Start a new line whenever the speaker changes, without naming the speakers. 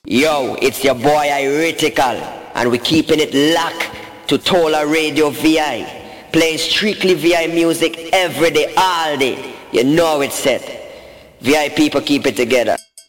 Yo, it's your boy Iritical, and we're keeping it locked to Tola Radio VI, playing strictly VI music every day, all day. You know it's set. VI people keep it together.